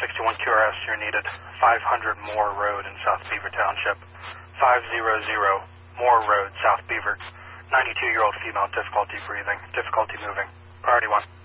61 QRS, you're needed. 500 Moore Road in South Beaver Township. 500 Moore Road, South Beaver. 92-year-old female, difficulty breathing, difficulty moving. Priority 1.